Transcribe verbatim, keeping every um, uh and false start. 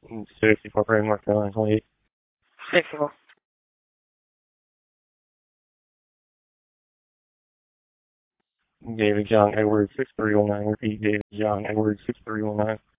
sixty-four Brady, North Carolina, twenty-eight. sixty-four. David John Edwards, six three one nine. Repeat, David John Edwards, six three one nine.